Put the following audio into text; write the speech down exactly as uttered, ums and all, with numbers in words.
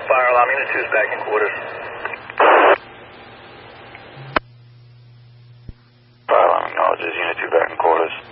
fire alarm, Unit two is back in quarters. Fire alarm acknowledges, Unit two back in quarters.